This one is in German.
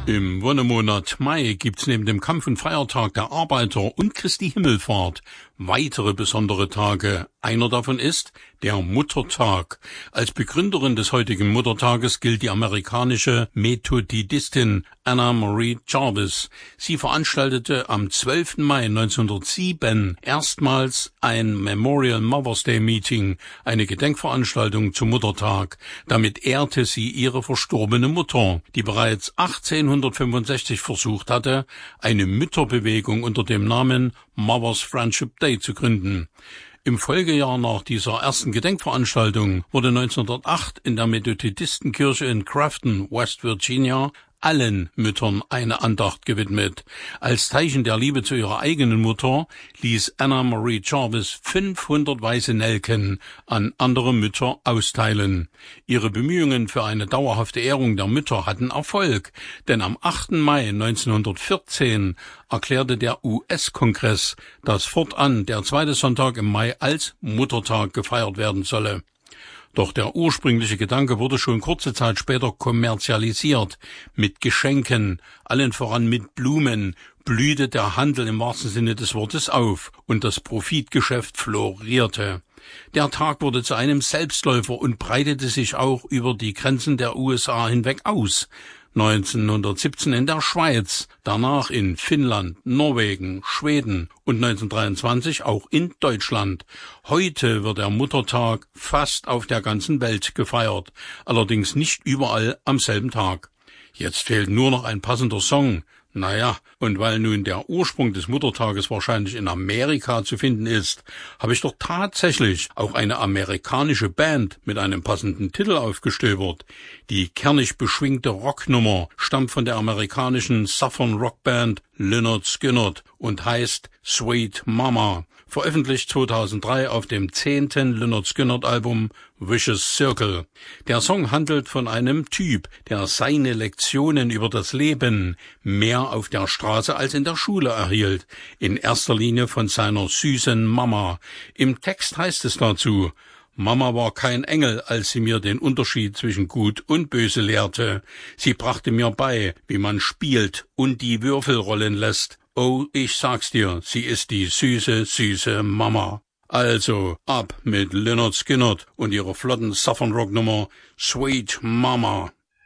Im Wonnemonat Mai gibt's neben dem Kampf- und Feiertag der Arbeiter und Christi Himmelfahrt weitere besondere Tage. Einer davon ist der Muttertag. Als Begründerin des heutigen Muttertages gilt die amerikanische Methodistin Anna Marie Jarvis. Sie veranstaltete am 12. Mai 1907 erstmals ein Memorial Mother's Day Meeting, eine Gedenkveranstaltung zum Muttertag. Damit ehrte sie ihre verstorbene Mutter, die bereits 1865 versucht hatte, eine Mütterbewegung unter dem Namen Mother's Friendship Day zu gründen. Im Folgejahr nach dieser ersten Gedenkveranstaltung wurde 1908 in der Methodistenkirche in Grafton, West Virginia, allen Müttern eine Andacht gewidmet. Als Zeichen der Liebe zu ihrer eigenen Mutter ließ Anna Marie Jarvis 500 weiße Nelken an andere Mütter austeilen. Ihre Bemühungen für eine dauerhafte Ehrung der Mütter hatten Erfolg, denn am 8. Mai 1914 erklärte der US-Kongress, dass fortan der zweite Sonntag im Mai als Muttertag gefeiert werden solle. Doch der ursprüngliche Gedanke wurde schon kurze Zeit später kommerzialisiert. Mit Geschenken, allen voran mit Blumen, blühte der Handel im wahrsten Sinne des Wortes auf und das Profitgeschäft florierte. Der Tag wurde zu einem Selbstläufer und breitete sich auch über die Grenzen der USA hinweg aus. 1917 in der Schweiz, danach in Finnland, Norwegen, Schweden und 1923 auch in Deutschland. Heute wird der Muttertag fast auf der ganzen Welt gefeiert, allerdings nicht überall am selben Tag. Jetzt fehlt nur noch ein passender Song. Naja, und weil nun der Ursprung des Muttertages wahrscheinlich in Amerika zu finden ist, habe ich doch tatsächlich auch eine amerikanische Band mit einem passenden Titel aufgestöbert. Die kernig beschwingte Rocknummer stammt von der amerikanischen Southern Rockband Lynyrd Skynyrd und heißt Sweet Mama, veröffentlicht 2003 auf dem 10. Lynyrd Skynyrd Album Vicious Circle. Der Song handelt von einem Typ, der seine Lektionen über das Leben mehr auf der Straße als in der Schule erhielt, in erster Linie von seiner süßen Mama. Im Text heißt es dazu: Mama war kein Engel, als sie mir den Unterschied zwischen Gut und Böse lehrte. Sie brachte mir bei, wie man spielt und die Würfel rollen lässt. Oh, ich sag's dir, sie ist die süße, süße Mama. Also, ab mit Lynyrd Skynyrd und ihrer flotten Southern Rock Nummer Sweet Mama.